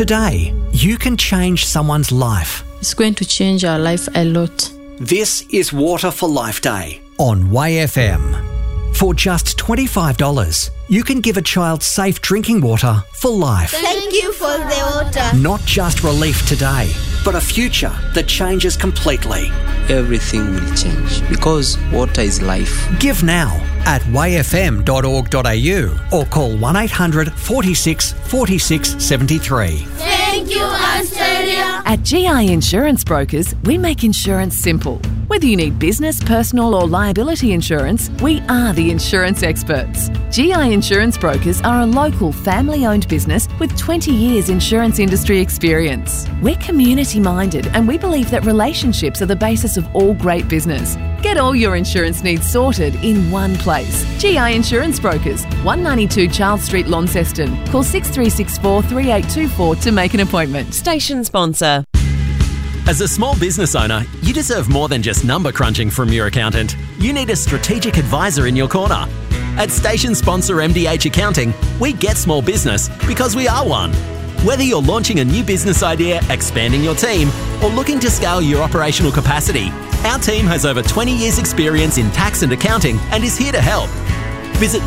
Today, you can change someone's life. It's going to change our life a lot. This is Water for Life Day on WayFM. For just $25, you can give a child safe drinking water for life. Thank you for the water. Not just relief today, but a future that changes completely. Everything will change because water is life. Give now at wayfm.org.au or call 1800 46 46 73. Thank you, Australia. At GI Insurance Brokers, we make insurance simple. Whether you need business, personal or liability insurance, we are the insurance experts. GI Insurance Brokers are a local family-owned business with 20 years insurance industry experience. We're community-minded and we believe that relationships are the basis of all great business. Get all your insurance needs sorted in one place. GI Insurance Brokers, 192 Charles Street, Launceston. Call 6364 3824 to make an appointment. Station sponsor. As a small business owner, you deserve more than just number crunching from your accountant. You need a strategic advisor in your corner. At station sponsor MDH Accounting, we get small business because we are one. Whether you're launching a new business idea, expanding your team, or looking to scale your operational capacity, our team has over 20 years' experience in tax and accounting and is here to help. Visit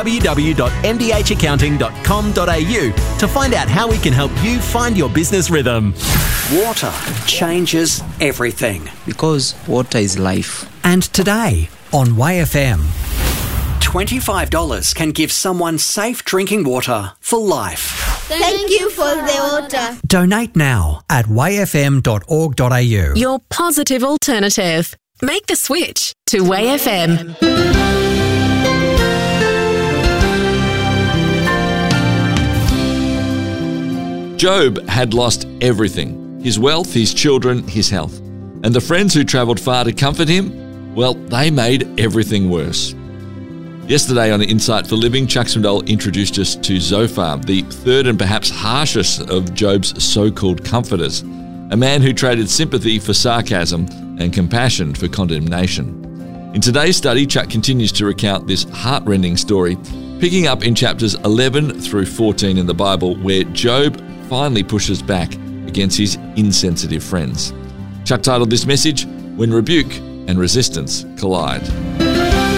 www.mdhaccounting.com.au to find out how we can help you find your business rhythm. Water changes everything. Because water is life. And today on WayFM, $25 can give someone safe drinking water for life. Thank you for the water. Donate now at wayfm.org.au. Your positive alternative. Make the switch to WayFM. Job had lost everything. His wealth, his children, his health. And the friends who travelled far to comfort him, well, they made everything worse. Yesterday on Insight for Living, Chuck Swindoll introduced us to Zophar, the third and perhaps harshest of Job's so-called comforters, a man who traded sympathy for sarcasm and compassion for condemnation. In today's study, Chuck continues to recount this heart-rending story, picking up in chapters 11 through 14 in the Bible, where Job finally pushes back against his insensitive friends. Chuck titled this message, When Rebuke and Resistance Collide.